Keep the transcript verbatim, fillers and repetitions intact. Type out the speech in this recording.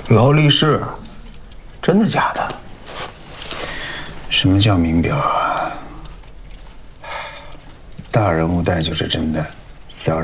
劳力士，真的假的？ 什么叫名表啊？大人物戴就是真的。